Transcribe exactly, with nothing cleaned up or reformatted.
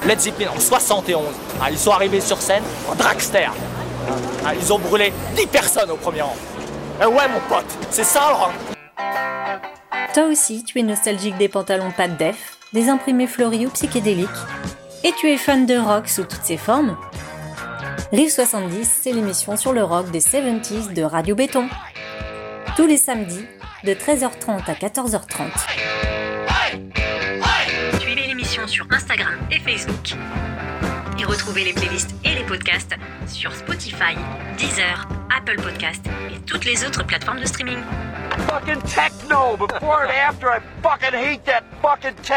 Led Zeppelin en soixante et onze. Ah, ils sont arrivés sur scène en dragster. Ah, ils ont brûlé dix personnes au premier rang. Eh ouais mon pote, c'est ça le rock. Toi aussi, tu es nostalgique des pantalons pas de def, des imprimés fleuris ou psychédéliques, et tu es fan de rock sous toutes ses formes. Rive soixante-dix, c'est l'émission sur le rock des soixante-dix de Radio Béton. Tous les samedis, de treize heures trente à quatorze heures trente. Suivez l'émission sur Instagram et Facebook. Et retrouvez les playlists et les podcasts sur Spotify, Deezer, Apple Podcasts et toutes les autres plateformes de streaming. Fucking techno before and after, I fucking hate that fucking techno.